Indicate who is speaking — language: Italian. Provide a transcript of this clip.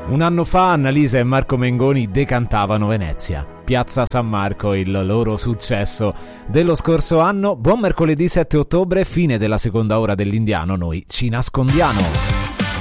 Speaker 1: Un anno fa Annalisa e Marco Mengoni decantavano Venezia. Piazza San Marco, il loro successo dello scorso anno. Buon mercoledì 7 ottobre, fine della seconda ora dell'Indiano, noi ci nascondiamo.